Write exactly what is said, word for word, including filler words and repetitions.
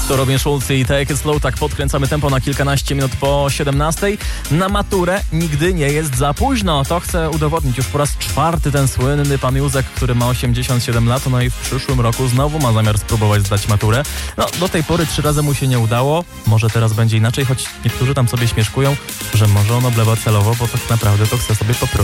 To Robin Schulz i Take It Slow. Tak podkręcamy tempo na kilkanaście minut po siedemnastej. Na maturę nigdy nie jest za późno. To chce udowodnić już po raz czwarty ten słynny pan Józek, który ma osiemdziesiąt siedem lat. No i w przyszłym roku znowu ma zamiar spróbować zdać maturę. No, do tej pory trzy razy mu się nie udało. Może teraz będzie inaczej, choć niektórzy tam sobie śmieszkują, że może on oblewa celowo, bo tak naprawdę to chce sobie po prostu